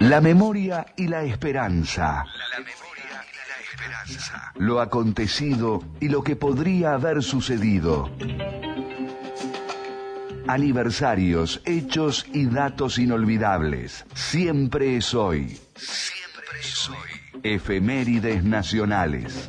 La memoria y la esperanza. Lo acontecido y lo que podría haber sucedido. Aniversarios, hechos y datos inolvidables. Siempre es hoy. Siempre es hoy. Efemérides nacionales.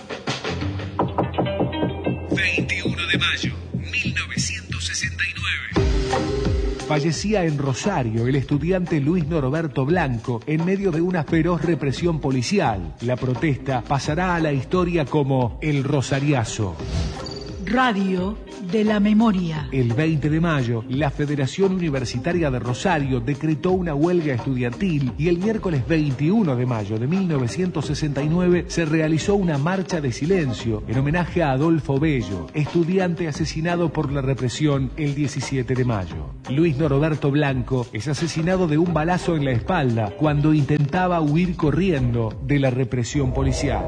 21 de mayo, 1969. Fallecía en Rosario el estudiante Luis Norberto Blanco en medio de una feroz represión policial. La protesta pasará a la historia como el Rosariazo. Radio de la Memoria. El 20 de mayo, la Federación Universitaria de Rosario decretó una huelga estudiantil y el miércoles 21 de mayo de 1969 se realizó una marcha de silencio en homenaje a Adolfo Bello, estudiante asesinado por la represión el 17 de mayo. Luis Norberto Blanco es asesinado de un balazo en la espalda cuando intentaba huir corriendo de la represión policial.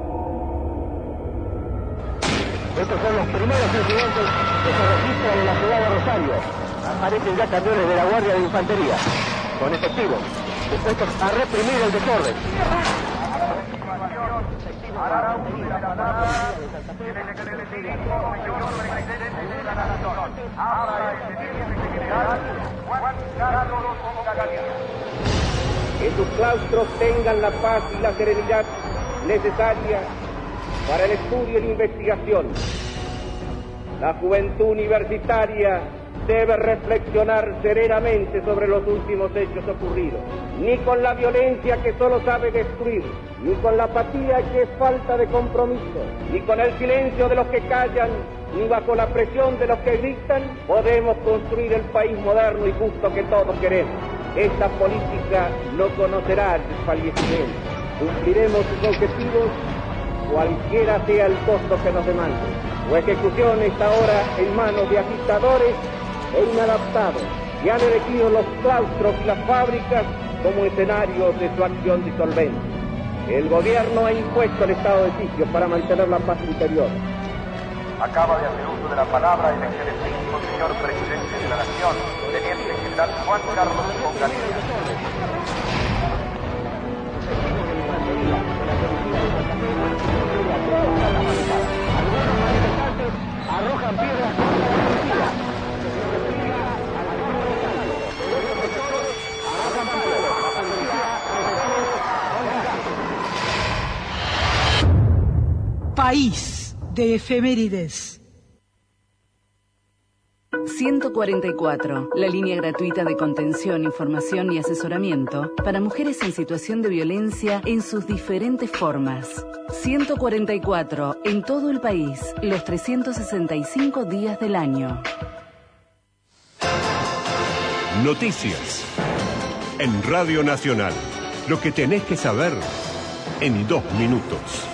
Estos son los primeros incidentes que se registran en la ciudad de Rosario. Aparecen ya camiones de la Guardia de Infantería, con efectivos, dispuestos a reprimir el desorden. Que sus claustros tengan la paz y la serenidad necesaria para el estudio y la investigación. La juventud universitaria debe reflexionar serenamente sobre los últimos hechos ocurridos, ni con la violencia que solo sabe destruir, ni con la apatía que es falta de compromiso, ni con el silencio de los que callan, ni bajo la presión de los que gritan, podemos construir el país moderno y justo que todos queremos. Esta política no conocerá el desfallecimiento. Cumpliremos sus objetivos cualquiera sea el costo que nos demande. Su ejecución está ahora en manos de agitadores e inadaptados que han elegido los claustros y las fábricas como escenarios de su acción disolvente. El gobierno ha impuesto el estado de sitio para mantener la paz interior. Acaba de hacer uso de la palabra el excelentísimo señor presidente de la Nación, teniente general Juan Carlos Onganía. Algunos manifestantes arrojan piedras contra la policía. País de efemérides. 144, la línea gratuita de contención, información y asesoramiento para mujeres en situación de violencia en sus diferentes formas. 144, en todo el país, los 365 días del año. Noticias. En Radio Nacional. Lo que tenés que saber en 2 minutos.